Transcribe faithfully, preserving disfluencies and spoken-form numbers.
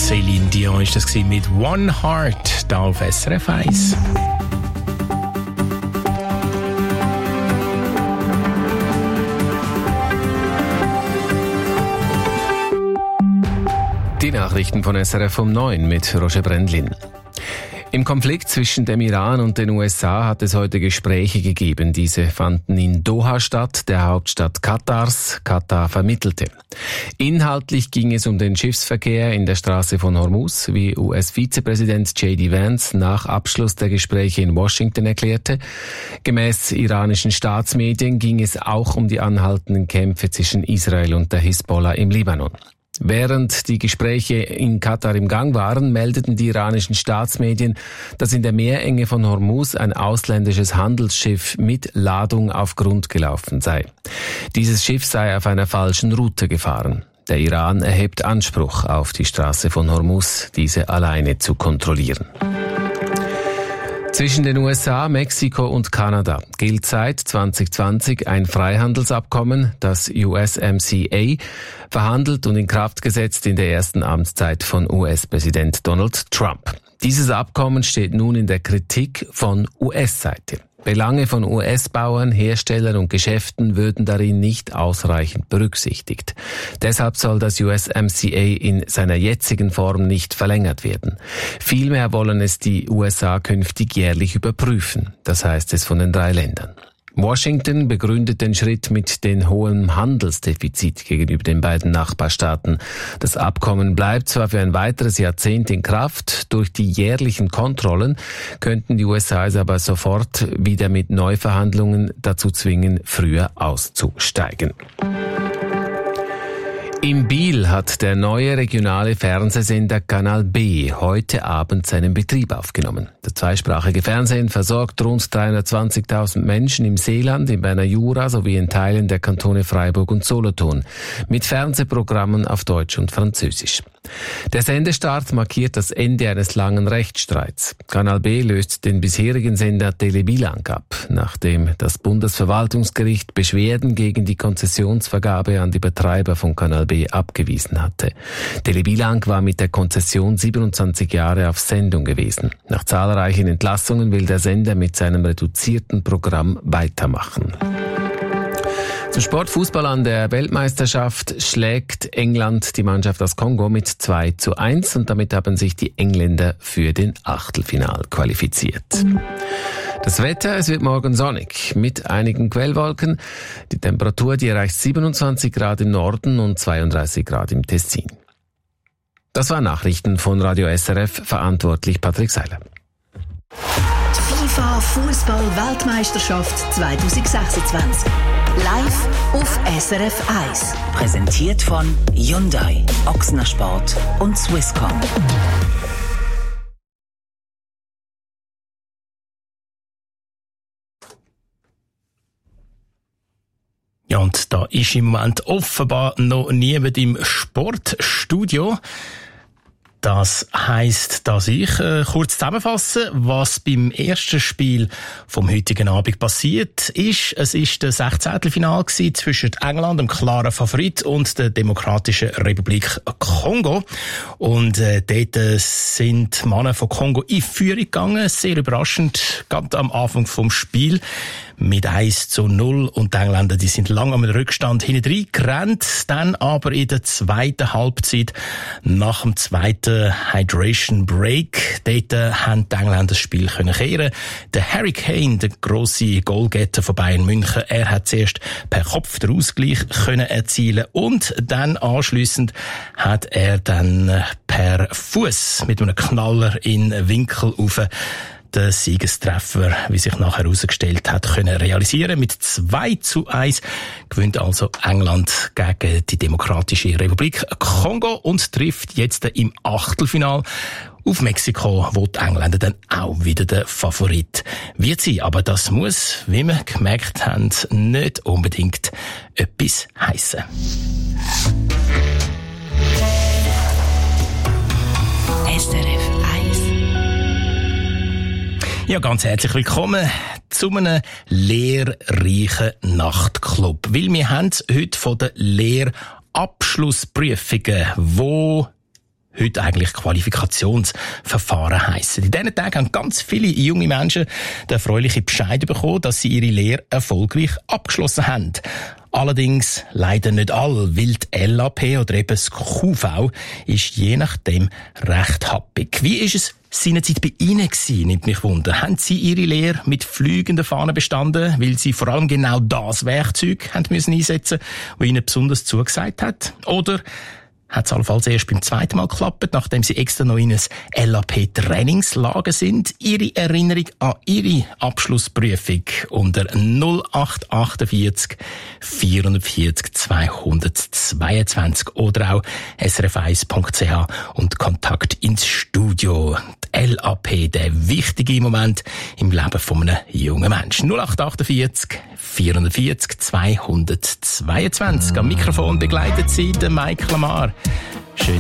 Celine Dion ist das mit One Heart, da auf S R F eins. Die Nachrichten von S R F um neun mit Roger Brendlin. Im Konflikt zwischen dem Iran und den U S A hat es heute Gespräche gegeben. Diese fanden in Doha statt, der Hauptstadt Katars. Katar vermittelte. Inhaltlich ging es um den Schiffsverkehr in der Straße von Hormuz, wie U S-Vizepräsident J D Vance nach Abschluss der Gespräche in Washington erklärte. Gemäß iranischen Staatsmedien ging es auch um die anhaltenden Kämpfe zwischen Israel und der Hisbollah im Libanon. Während die Gespräche in Katar im Gang waren, meldeten die iranischen Staatsmedien, dass in der Meerenge von Hormuz ein ausländisches Handelsschiff mit Ladung auf Grund gelaufen sei. Dieses Schiff sei auf einer falschen Route gefahren. Der Iran erhebt Anspruch auf die Straße von Hormuz, diese alleine zu kontrollieren. Zwischen den U S A, Mexiko und Kanada gilt seit zwanzig zwanzig ein Freihandelsabkommen, das U S M C A, verhandelt und in Kraft gesetzt in der ersten Amtszeit von U S-Präsident Donald Trump. Dieses Abkommen steht nun in der Kritik von U S-Seite. Belange von U S-Bauern, Herstellern und Geschäften würden darin nicht ausreichend berücksichtigt. Deshalb soll das U S M C A in seiner jetzigen Form nicht verlängert werden. Vielmehr wollen es die U S A künftig jährlich überprüfen. Das heißt es von den drei Ländern. Washington begründet den Schritt mit dem hohen Handelsdefizit gegenüber den beiden Nachbarstaaten. Das Abkommen bleibt zwar für ein weiteres Jahrzehnt in Kraft, durch die jährlichen Kontrollen könnten die U S A es aber sofort wieder mit Neuverhandlungen dazu zwingen, früher auszusteigen. In Biel hat der neue regionale Fernsehsender Kanal B heute Abend seinen Betrieb aufgenommen. Der zweisprachige Fernsehen versorgt rund dreihundertzwanzigtausend Menschen im Seeland, im Berner Jura sowie in Teilen der Kantone Freiburg und Solothurn mit Fernsehprogrammen auf Deutsch und Französisch. Der Sendestart markiert das Ende eines langen Rechtsstreits. Kanal B löst den bisherigen Sender Telebilang ab, nachdem das Bundesverwaltungsgericht Beschwerden gegen die Konzessionsvergabe an die Betreiber von Kanal B abgewiesen hatte. Telebilang war mit der Konzession siebenundzwanzig Jahre auf Sendung gewesen. Nach zahlreichen Entlassungen will der Sender mit seinem reduzierten Programm weitermachen. Zum Sportfußball an der Weltmeisterschaft schlägt England die Mannschaft aus Kongo mit zwei zu eins und damit haben sich die Engländer für den Achtelfinal qualifiziert. Das Wetter, es wird morgen sonnig mit einigen Quellwolken. Die Temperatur, die erreicht siebenundzwanzig Grad im Norden und zweiunddreißig Grad im Tessin. Das waren Nachrichten von Radio S R F, verantwortlich Patrick Seiler. FIFA Fußball-Weltmeisterschaft zwanzig sechsundzwanzig. Live auf S R F eins. Präsentiert von Hyundai, Ochsner Sport und Swisscom. Ja, und da ist im Moment offenbar noch niemand im Sportstudio. Das heisst, dass ich äh, kurz zusammenfasse, was beim ersten Spiel vom heutigen Abend passiert ist. Es ist das Sechzehntelfinale zwischen England, dem klaren Favorit, und der Demokratischen Republik Kongo. Und äh, dort sind die Männer von Kongo in Führung gegangen. Sehr überraschend, gerade am Anfang vom Spiel. Mit eins zu null, und die Engländer, die sind lang am Rückstand hinten gerannt. Dann aber in der zweiten Halbzeit, nach dem zweiten Hydration Break, dort haben die Engländer das Spiel können kehren. Der Harry Kane, der grosse Goalgetter von Bayern München, er hat zuerst per Kopf den Ausgleich können erzielen und dann anschliessend hat er dann per Fuß mit einem Knaller in den Winkel rauf den Siegestreffer, wie sich nachher herausgestellt hat, können realisieren. Mit zwei zu eins gewinnt also England gegen die Demokratische Republik Kongo und trifft jetzt im Achtelfinal auf Mexiko, wo die Engländer dann auch wieder der Favorit wird sein. Aber das muss, wie wir gemerkt haben, nicht unbedingt etwas heissen. S R F eins. Ja, ganz herzlich willkommen zu einem lehrreichen Nachtclub. Weil wir haben heute von den Lehrabschlussprüfungen, die heute eigentlich Qualifikationsverfahren heissen. In diesen Tagen haben ganz viele junge Menschen den erfreulichen Bescheid bekommen, dass sie ihre Lehre erfolgreich abgeschlossen haben. Allerdings leider nicht alle, weil die L A P oder eben das Q V ist je nachdem recht happig. Wie ist es seinerzeit bei Ihnen gewesen, nimmt mich Wunder. Haben Sie Ihre Lehre mit fliegenden Fahnen bestanden, weil Sie vor allem genau das Werkzeug haben müssen einsetzen, das Ihnen besonders zugesagt hat? Oder hat es allenfalls erst beim zweiten Mal geklappt, nachdem Sie extra noch in ein L A P-Trainingslager sind? Ihre Erinnerung an Ihre Abschlussprüfung unter null acht achtundvierzig vierundvierzig zweihundertzweiundzwanzig oder auch s r f eins punkt c h und Kontakt ins Studio. Die L A P, der wichtige Moment im Leben von einem jungen Menschen. null acht achtundvierzig vierundvierzig zweihundertzweiundzwanzig. Am Mikrofon begleitet Sie der Mike Lamar.